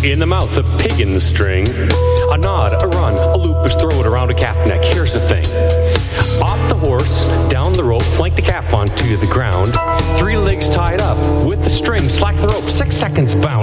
In the mouth, a pig in the string. A nod, a run, a loop his throat around a calf neck. Here's the thing. Off the horse, down the rope, flank the calf onto the ground. 3 legs tied up with the string, slack the rope, 6 seconds bound.